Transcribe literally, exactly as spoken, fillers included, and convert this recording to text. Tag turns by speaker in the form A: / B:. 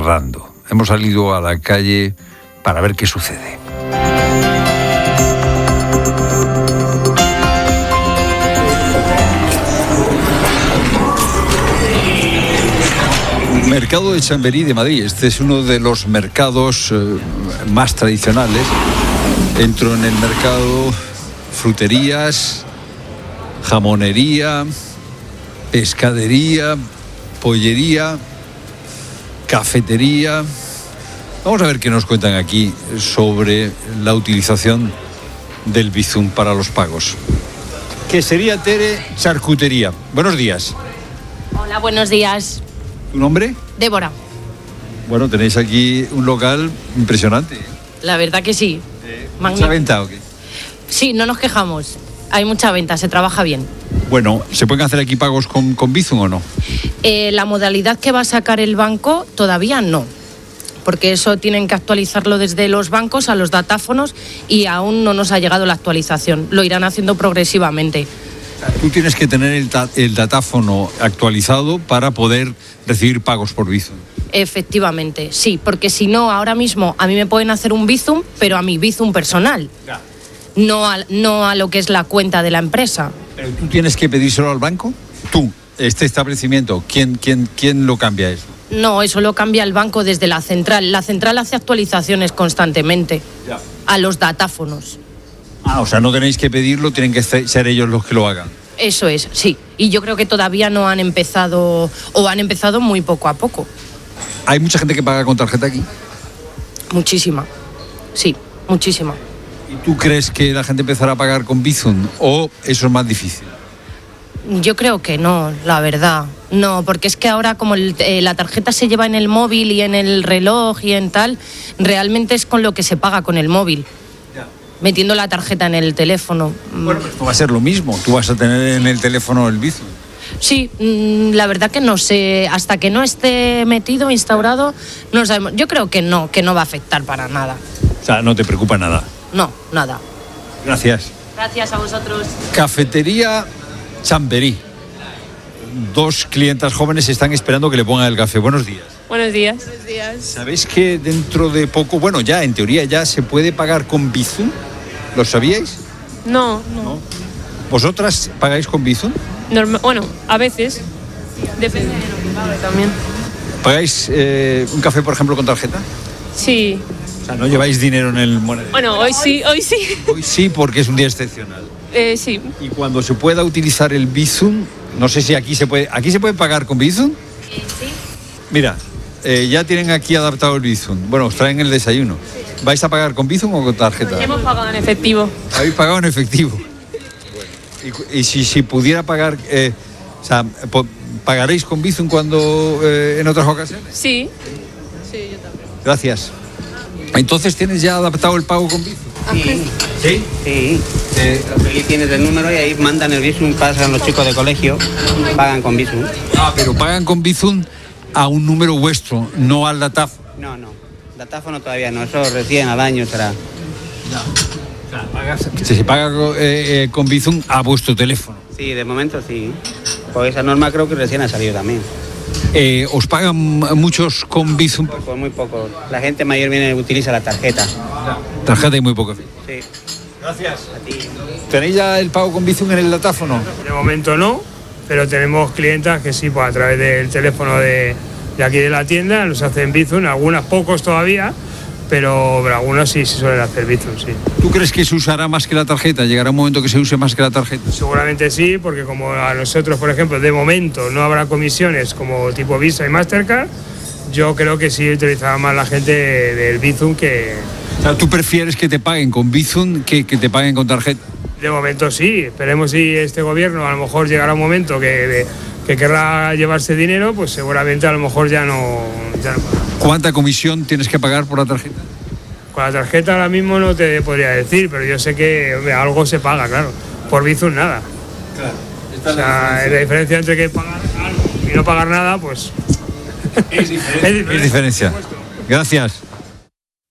A: tardando. Hemos salido a la calle para ver qué sucede. Mercado de Chamberí de Madrid. Este es uno de los mercados eh, más tradicionales. Entro en el mercado, fruterías, jamonería, pescadería, pollería, cafetería. Vamos a ver qué nos cuentan aquí sobre la utilización del Bizum para los pagos. Que sería, Tere, charcutería. Buenos días.
B: Hola, buenos días.
A: ¿Tu nombre?
B: Débora.
A: Bueno, tenéis aquí un local impresionante.
B: La verdad que sí.
A: Eh, ¿Mucha venta o qué?
B: Sí, no nos quejamos. Hay mucha venta, se trabaja bien.
A: Bueno, ¿se pueden hacer aquí pagos con, con Bizum o no?
B: Eh, la modalidad que va a sacar el banco todavía no, porque eso tienen que actualizarlo desde los bancos a los datáfonos y aún no nos ha llegado la actualización. Lo irán haciendo progresivamente.
A: Tú tienes que tener el, ta- el datáfono actualizado para poder recibir pagos por Bizum.
B: Efectivamente, sí, porque si no, ahora mismo a mí me pueden hacer un Bizum, pero a mi Bizum personal,
A: Ya.
B: no a, no a lo que es la cuenta de la empresa.
A: ¿Pero tú tienes que pedírselo al banco? Tú, este establecimiento, ¿quién, quién, quién lo cambia eso?
B: No, eso lo cambia el banco desde la central. La central hace actualizaciones constantemente
A: Ya.
B: a los datáfonos.
A: Ah, o sea, no tenéis que pedirlo, tienen que ser ellos los que lo hagan.
B: Eso es, sí. Y yo creo que todavía no han empezado, o han empezado muy poco a poco.
A: ¿Hay mucha gente que paga con tarjeta aquí?
B: Muchísima. Sí, muchísima.
A: ¿Y tú crees que la gente empezará a pagar con Bizum o eso es más difícil?
B: Yo creo que no, la verdad. No, porque es que ahora como el, eh, la tarjeta se lleva en el móvil y en el reloj y en tal, realmente es con lo que se paga con el móvil.
A: Ya.
B: Metiendo la tarjeta en el teléfono.
A: Bueno, pero esto va a ser lo mismo. Tú vas a tener en el teléfono el Bizum.
B: Sí, la verdad que no sé, hasta que no esté metido, instaurado, no sabemos. Yo creo que no, que no va a afectar para nada.
A: O sea, no te preocupa nada.
B: No, nada.
A: Gracias.
B: Gracias a vosotros.
A: Cafetería Chamberí. Dos clientas jóvenes están esperando que le pongan el café. Buenos días.
C: Buenos días.
A: ¿Sabéis que dentro de poco, bueno, ya en teoría ya se puede pagar con Bizum? ¿Lo sabíais?
C: No, no.
A: ¿No? ¿Vosotras pagáis con Bizum?
C: Norma- bueno, a veces. Depende de lo que pague también.
A: ¿Pagáis eh, un café, por ejemplo, con tarjeta?
C: Sí.
A: O sea, no lleváis dinero en el monedero.
C: Bueno, hoy sí, hoy sí.
A: Hoy sí, porque es un día excepcional.
C: Eh, sí.
A: Y cuando se pueda utilizar el Bizum, no sé si aquí se puede... ¿Aquí se puede pagar con Bizum?
B: Sí.
A: Mira, eh, ya tienen aquí adaptado el Bizum. Bueno, os traen el desayuno. ¿Vais a pagar con Bizum o con tarjeta?
C: Hemos pagado en efectivo.
A: Habéis pagado en efectivo. Y, y si, si pudiera pagar, eh, o sea, po- ¿pagaréis con Bizum cuando eh, en otras ocasiones?
C: Sí. Sí, yo también.
A: Gracias. Entonces tienes ya adaptado el pago con Bizum.
D: Sí,
A: ¿Sí?
D: sí. Eh, ahí tienes el número y ahí mandan el Bizum, pasan los chicos de colegio, pagan con Bizum.
A: Ah, pero pagan con Bizum a un número vuestro, no al datáfono.
D: No, no, datáfono todavía no, eso recién al año será.
A: Se, se paga eh, eh, con Bizum a vuestro teléfono.
D: Sí, de momento sí. Pues esa norma creo que recién ha salido también.
A: Eh, ¿Os pagan muchos con Bizum?
D: Pues muy poco. La gente mayor viene utiliza la tarjeta.
A: Tarjeta y muy poco.
D: Sí.
A: Gracias. A ti. ¿Tenéis ya el pago con Bizum en el datáfono?
E: De momento no, pero tenemos clientas que sí, pues a través del teléfono de, de aquí de la tienda los hacen Bizum, algunas pocos todavía, pero, pero algunas sí se suelen hacer Bizum, sí.
A: ¿Tú crees que se usará más que la tarjeta? ¿Llegará un momento que se use más que la tarjeta?
E: Seguramente sí, porque como a nosotros, por ejemplo, de momento no habrá comisiones como tipo Visa y Mastercard, yo creo que sí utilizará más la gente del Bizum que...
A: O sea, ¿tú prefieres que te paguen con Bizum que que te paguen con tarjeta?
E: De momento sí, esperemos si este gobierno a lo mejor llegará un momento que, de, que querrá llevarse dinero, pues seguramente a lo mejor ya no, ya no pagará.
A: ¿Cuánta comisión tienes que pagar por la tarjeta?
E: Con la tarjeta ahora mismo no te podría decir, pero yo sé que hombre, algo se paga, claro. Por Bizum nada.
A: Claro.
E: O sea, la diferencia entre que pagar algo y no pagar nada, pues...
A: Es diferencia. Es diferencia. Gracias.